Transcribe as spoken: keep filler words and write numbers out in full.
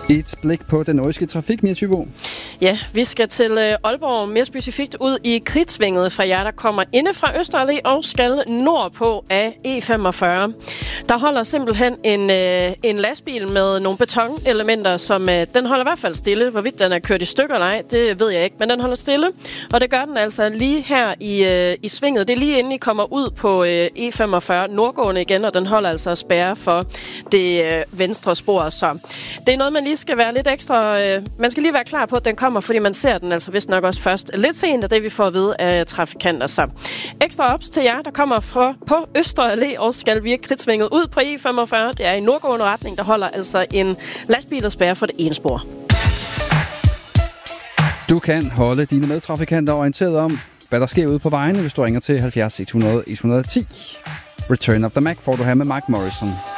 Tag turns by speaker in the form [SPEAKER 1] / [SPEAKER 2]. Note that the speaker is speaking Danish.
[SPEAKER 1] Et blik på den nordjyske trafik, Mia Thybo.
[SPEAKER 2] Ja, vi skal til Aalborg, mere specifikt ud i Kridtsvinget fra jer, der kommer inde fra Østerallé og skal nordpå af E femogfyrre. Der holder simpelthen en, øh, en lastbil med nogle betonelementer, som øh, den holder i hvert fald stille. Hvorvidt den er kørt i stykker eller ej, det ved jeg ikke, men den holder stille. Og det gør den altså lige her i, øh, i svinget. Det er lige inden I kommer ud på øh, E femogfyrre nordgående igen, og den holder altså at spærre for det øh, venstre spor. Så det er noget, man lige skal være lidt ekstra... Øh, man skal lige være klar på, at den kommer, fordi man ser den altså vist nok også først lidt sent af det, vi får at vide af trafikanter. Så ekstra ops til jer, der kommer fra, på Østre Allé og skal via Kridtsvinget ud på E femogfyrre. Det er i nordgående retning, der holder altså en lastbil og spærre for det ene spor.
[SPEAKER 1] Du kan holde dine medtrafikanter orienteret om, hvad der sker ude på vejene, hvis du ringer til halvfjerds et hundrede et hundrede og ti. Return of the Mac får du her med Mark Morrison.